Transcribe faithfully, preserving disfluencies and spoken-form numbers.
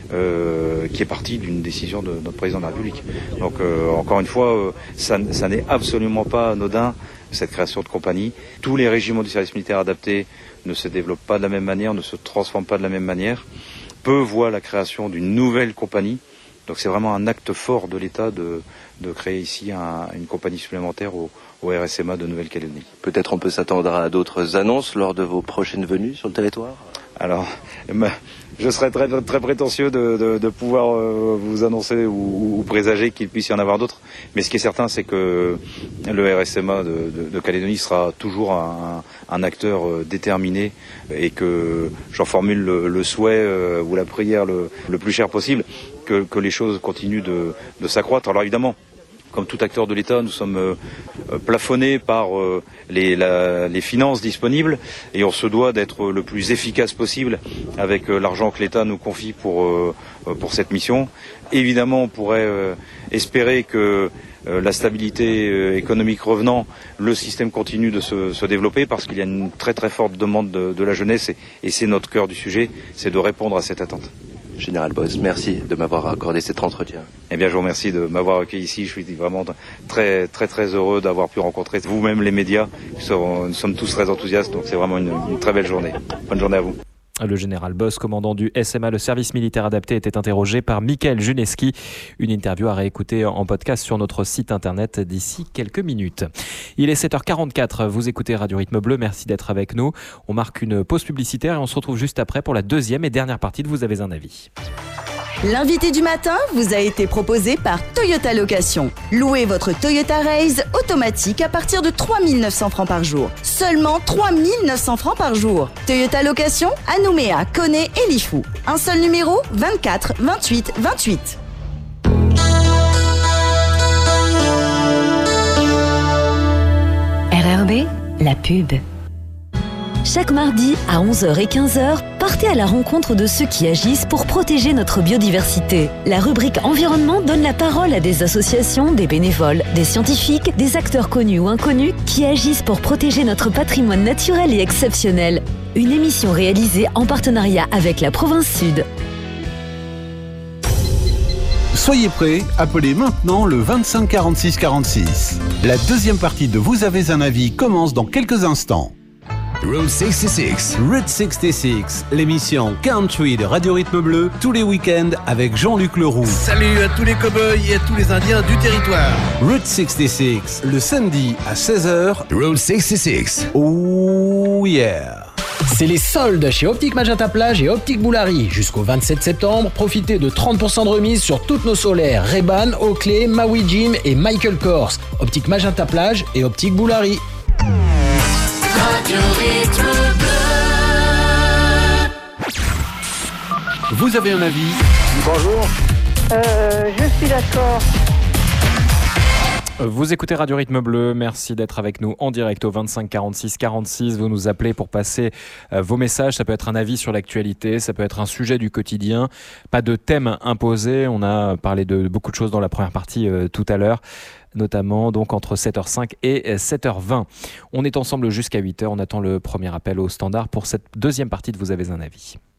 euh, qui est parti d'une décision de notre président de la République. Donc euh, encore une fois, euh, ça, ça n'est absolument pas anodin, cette création de compagnie. Tous les régiments du service militaire adapté ne se développent pas de la même manière, ne se transforment pas de la même manière. Peu voient la création d'une nouvelle compagnie. Donc c'est vraiment un acte fort de l'État de, de créer ici un, une compagnie supplémentaire au, au R S M A de Nouvelle-Calédonie. Peut-être on peut s'attendre à d'autres annonces lors de vos prochaines venues sur le territoire ? Alors, je serais très, très prétentieux de, de, de pouvoir euh, vous annoncer ou, ou présager qu'il puisse y en avoir d'autres. Mais ce qui est certain, c'est que le R S M A de, de, de Calédonie sera toujours un, un acteur euh, déterminé et que j'en formule le, le souhait euh, ou la prière le, le plus cher possible, que, que les choses continuent de, de s'accroître. Alors évidemment, comme tout acteur de l'État, nous sommes euh, plafonnés par euh, les, la, les finances disponibles et on se doit d'être le plus efficace possible avec euh, l'argent que l'État nous confie pour, euh, pour cette mission. Évidemment, on pourrait euh, espérer que euh, la stabilité euh, économique revenant, le système continue de se, se développer parce qu'il y a une très très forte demande de, de la jeunesse et, et c'est notre cœur du sujet, c'est de répondre à cette attente. Général Bosse, merci de m'avoir accordé cet entretien. Eh bien, je vous remercie de m'avoir accueilli ici. Je suis vraiment très, très, très heureux d'avoir pu rencontrer vous-même les médias. Nous sommes tous très enthousiastes, donc c'est vraiment une, une très belle journée. Bonne journée à vous. Le général Bosse, commandant du S M A, le service militaire adapté, était interrogé par Michael Juneski. Une interview à réécouter en podcast sur notre site internet d'ici quelques minutes. Il est sept heures quarante-quatre, vous écoutez Radio Rythme Bleu, merci d'être avec nous. On marque une pause publicitaire et on se retrouve juste après pour la deuxième et dernière partie de Vous avez un avis. L'invité du matin vous a été proposé par Toyota Location. Louez votre Toyota Raze automatique à partir de trois mille neuf cents francs par jour. Seulement trois mille neuf cents francs par jour. Toyota Location à Nouméa, Koné et Lifou. Un seul numéro, vingt-quatre vingt-huit vingt-huit. R R B, la pub. Chaque mardi à onze heures et quinze heures, partez à la rencontre de ceux qui agissent pour protéger notre biodiversité. La rubrique environnement donne la parole à des associations, des bénévoles, des scientifiques, des acteurs connus ou inconnus qui agissent pour protéger notre patrimoine naturel et exceptionnel. Une émission réalisée en partenariat avec la Province Sud. Soyez prêts, appelez maintenant le vingt-cinq quarante-six quarante-six. La deuxième partie de Vous avez un avis commence dans quelques instants. Route soixante-six. Route soixante-six, l'émission country de Radio Rythme Bleu, tous les week-ends avec Jean-Luc Leroux. Salut à tous les cow-boys et à tous les Indiens du territoire. Route soixante-six, le samedi à seize heures. Route soixante-six. Oh yeah! C'est les soldes chez Optique Magenta Plage et Optique Boulari. Jusqu'au vingt-sept septembre, profitez de trente pour cent de remise sur toutes nos solaires Ray-Ban, Oakley, Maui Jim et Michael Kors. Optique Magenta Plage et Optique Boulari. Radio Rythme Bleu. Vous avez un avis? Bonjour. Euh, je suis d'accord. Vous écoutez Radio Rythme Bleu, merci d'être avec nous en direct au vingt-cinq quarante-six quarante-six. Vous nous appelez pour passer euh, vos messages. Ça peut être un avis sur l'actualité, ça peut être un sujet du quotidien. Pas de thème imposé. On a parlé de beaucoup de choses dans la première partie euh, tout à l'heure, notamment donc entre sept heures cinq et sept heures vingt. On est ensemble jusqu'à huit heures. On attend le premier appel au standard pour cette deuxième partie de Vous avez un avis.